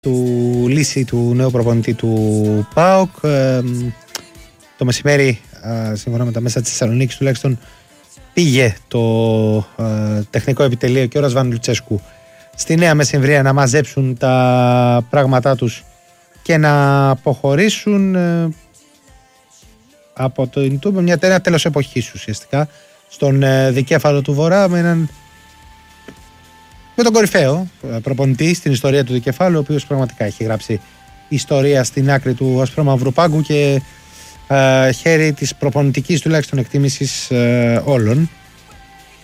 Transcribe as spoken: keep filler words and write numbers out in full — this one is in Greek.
του λύση του νέου προπονητή του ΠΑΟΚ. Ε, το μεσημέρι, ε, σύμφωνα με τα μέσα της Θεσσαλονίκης τουλάχιστον, πήγε το ε, τεχνικό επιτελείο και ο Ρασβάν Λουτσέσκου στη Νέα Μεσημβρία να μαζέψουν τα πράγματά τους και να αποχωρήσουν ε, από το Ιντού με μια ένα τέλος εποχής ουσιαστικά στον ε, δικέφαλο του Βορρά, με έναν με τον κορυφαίο προπονητή στην ιστορία του δικεφάλου, ο οποίος πραγματικά έχει γράψει ιστορία στην άκρη του ασπρόμαυρου πάγκου και ε, χέρι της προπονητικής τουλάχιστον εκτίμησης ε, όλων.